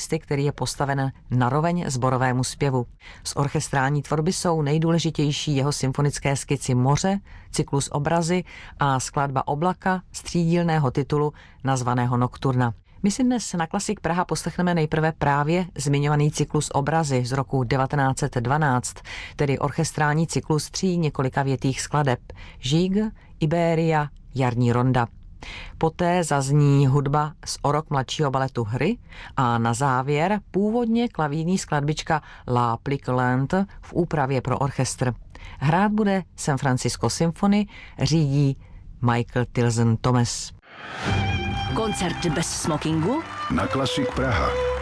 solisty, který je postaven naroveň sborovému zpěvu. Z orchestrální tvorby jsou nejdůležitější jeho symfonické skici Moře, cyklus Obrazy a skladba Oblaka střídílného titulu nazvaného Nocturna. My si dnes na Klasik Praha poslechneme nejprve právě zmiňovaný cyklus Obrazy z roku 1912, tedy orchestrální cyklus 3 několikavětých skladeb Žíg, Iberia, Jarní ronda. Poté zazní hudba z o rok mladšího baletu Hry a na závěr původně klavírní skladbička La Plique Lente v úpravě pro orchestr. Hrát bude San Francisco Symphony, řídí Michael Tilson Thomas. Koncert bez smokingu na Klasik Praha.